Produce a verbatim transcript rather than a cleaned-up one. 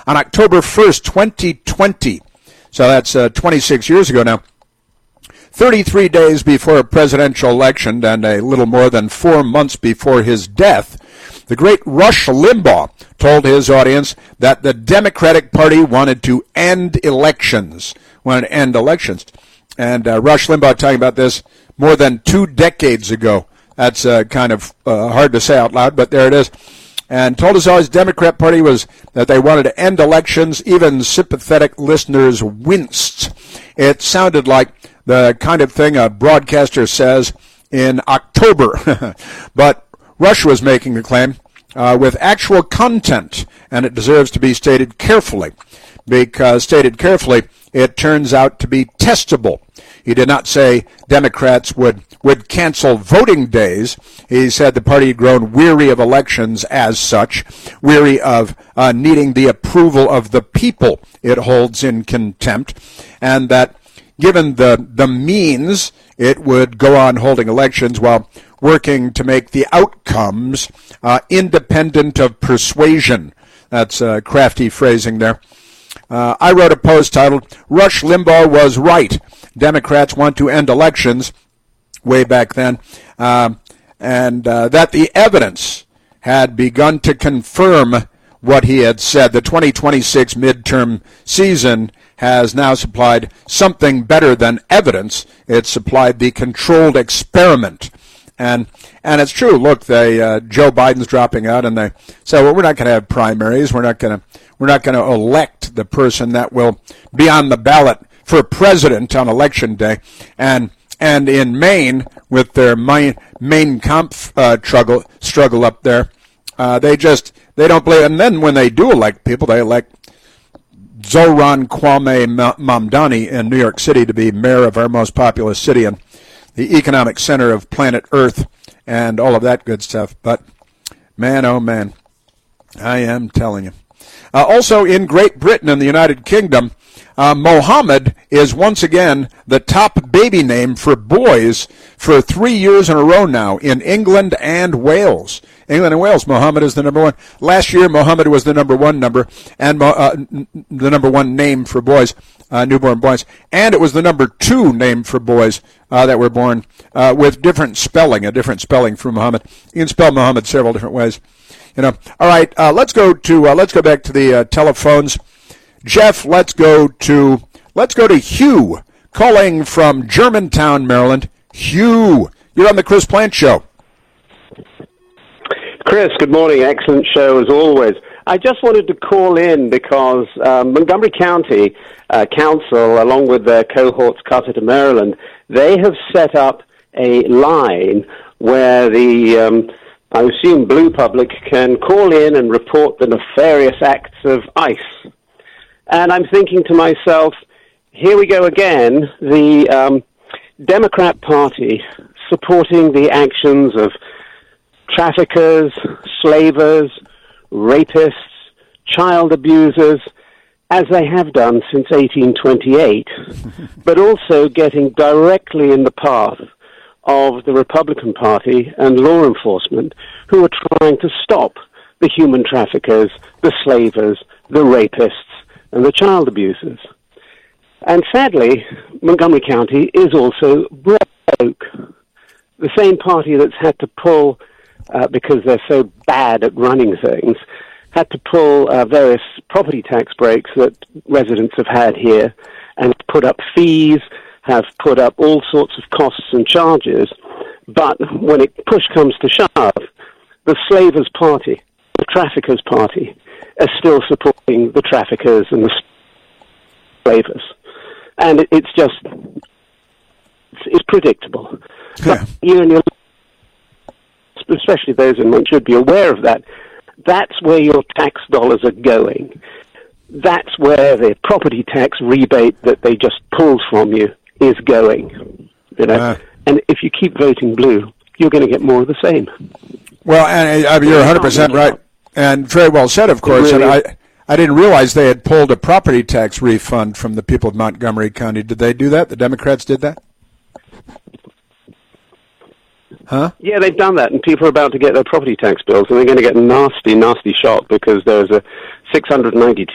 on October first, twenty twenty. So that's uh, twenty-six years ago now. thirty-three days before a presidential election and a little more than four months before his death, the great Rush Limbaugh told his audience that the Democratic Party wanted to end elections. Wanted to end elections. And uh, Rush Limbaugh talking about this more than two decades ago. That's uh, kind of uh, hard to say out loud, but there it is. And told us all his Democrat Party was that they wanted to end elections. Even sympathetic listeners winced. It sounded like the kind of thing a broadcaster says in October. But Rush was making the claim uh, with actual content, and it deserves to be stated carefully, because stated carefully, it turns out to be testable. He did not say Democrats would, would cancel voting days. He said the party had grown weary of elections as such, weary of uh, needing the approval of the people it holds in contempt, and that given the, the means, it would go on holding elections while working to make the outcomes uh, independent of persuasion. That's uh, crafty phrasing there. Uh, I wrote a post titled, Rush Limbaugh was right. Democrats want to end elections, way back then, uh, and uh, that the evidence had begun to confirm what he had said. The twenty twenty-six midterm season has now supplied something better than evidence. It supplied the controlled experiment. And and it's true. Look, they uh, Joe Biden's dropping out, and they say, well, we're not going to have primaries. We're not going to we're not going to elect the person that will be on the ballot for president on election day. And and in Maine, with their Maine, Maine Kampf uh, struggle struggle up there, uh, they just they don't believe. And then when they do elect people, they elect Zohran Kwame Mamdani in New York City to be mayor of our most populous city and the economic center of planet Earth and all of that good stuff. But man, oh man, I am telling you. Uh, also in Great Britain and the United Kingdom, uh, Mohammed is once again the top baby name for boys for three years in a row now in England and Wales. England and Wales, Mohammed is the number one. Last year, Mohammed was the number one number and uh, the number one name for boys, uh, newborn boys, and it was the number two name for boys uh, that were born uh, with different spelling, a different spelling for Mohammed. You can spell Mohammed several different ways. You know. All right, uh, let's go to uh, let's go back to the uh, telephones. Jeff, let's go to let's go to Hugh calling from Germantown, Maryland. Hugh, you're on the Chris Plante Show. Chris, good morning. Excellent show as always. I just wanted to call in because um, Montgomery County uh, Council, along with their cohorts Carter to Maryland, they have set up a line where the, um, I assume, blue public can call in and report the nefarious acts of ICE. And I'm thinking to myself, here we go again, the um, Democrat Party supporting the actions of traffickers, slavers, rapists, child abusers, as they have done since eighteen twenty-eight, but also getting directly in the path of the Republican Party and law enforcement who are trying to stop the human traffickers, the slavers, the rapists, and the child abusers. And sadly, Montgomery County is also broke. The same party that's had to pull Uh, because they're so bad at running things, had to pull uh, various property tax breaks that residents have had here and put up fees, have put up all sorts of costs and charges. But when it push comes to shove, the slavers' party, the traffickers' party, are still supporting the traffickers and the slavers. And it, it's just, it's, it's predictable. Yeah. You and your especially those in Monk, should be aware of that. That's where your tax dollars are going. That's where the property tax rebate that they just pulled from you is going. You know, uh, and if you keep voting blue, you're going to get more of the same. Well, and uh, you're one hundred percent right, and very well said, of course. Really, and I, I didn't realize they had pulled a property tax refund from the people of Montgomery County. Did they do that? The Democrats did that? Huh? Yeah, they've done that, and people are about to get their property tax bills, and they're going to get a nasty, nasty shock because there's a six hundred ninety-two